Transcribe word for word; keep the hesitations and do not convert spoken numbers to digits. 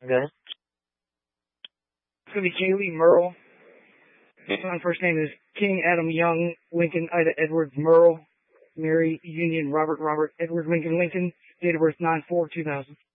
Okay. It's going to be Kaylee Merle. My first name is King Adam Young, Lincoln Ida Edwards Merle, Mary Union Robert Robert Edward Lincoln Lincoln, date of birth nine four two thousand.